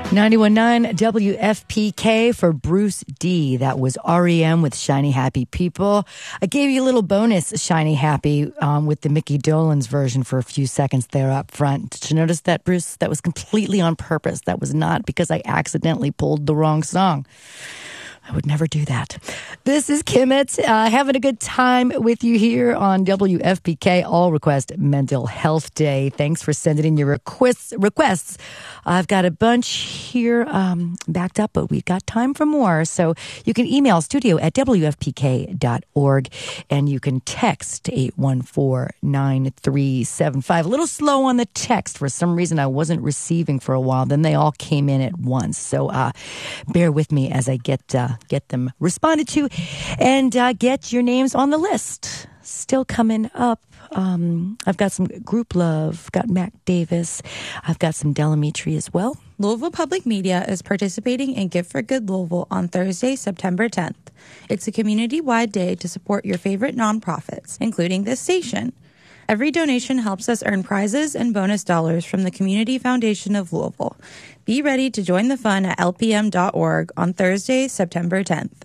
91.9 WFPK for Bruce D. That was REM with Shiny Happy People. I gave you a little bonus Shiny Happy with the Mickey Dolenz version for a few seconds there up front. Did you notice that, Bruce? That was completely on purpose. That was not because I accidentally pulled the wrong song. I would never do that. This is Kimmett, having a good time with you here on WFPK All Request Mental Health Day. Thanks for sending in your requests. I've got a bunch here backed up, but we've got time for more. So you can email studio@wfpk.org and you can text 814-9375. A little slow on the text. For some reason, I wasn't receiving for a while. Then they all came in at once. So bear with me as I get them responded to and get your names on the list. Still coming up. I've got some Group Love, got Mac Davis. I've got some Delamitri as well. Louisville Public Media is participating in Give for Good Louisville on Thursday, September 10th. It's a community-wide day to support your favorite nonprofits, including this station. Every donation helps us earn prizes and bonus dollars from the Community Foundation of Louisville. Be ready to join the fun at lpm.org on Thursday, September 10th.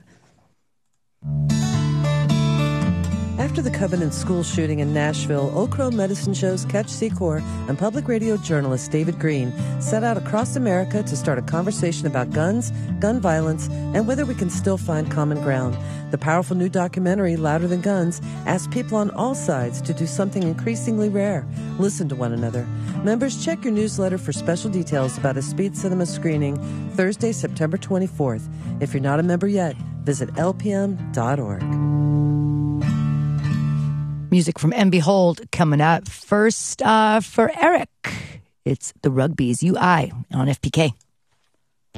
After the Covenant School shooting in Nashville, Oak Crow Medicine Show's Catch Secor and public radio journalist David Green set out across America to start a conversation about guns, gun violence, and whether we can still find common ground. The powerful new documentary, Louder Than Guns, asks people on all sides to do something increasingly rare: listen to one another. Members, check your newsletter for special details about a speed cinema screening Thursday, September 24th. If you're not a member yet, visit lpm.org. Music from And Behold coming up. First, for Eric, it's the Rugby's UI on FPK.